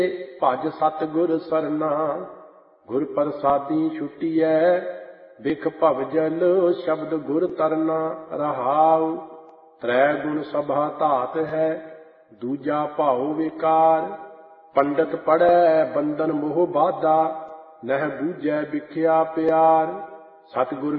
ਭਜ ਸਤਿਗੁਰ ਸਰਨਾ। ਗੁਰ ਪ੍ਰਸਾਦੀ ਛੁਟੀਐ ਬਿਖ ਭਵ ਜਲ ਸ਼ਬਦ ਗੁਰ ਤਰਨਾ। ਰਹਾਉ ਤ੍ਰੈ ਗੁਣ ਸਭਾ ਧਾਤ ਹੈ ਦੂਜਾ ਭਾਉ ਵਿਕਾਰ। ਪੰਡਤ ਪੜ੍ਹੈ ਬੰਧਨ ਮੋਹ ਬਾਧਾ ਨਹਿ ਬੂਝੈ ਵਿਖਿਆ ਪਿਆਰ। ਸਤਿਗੁਰ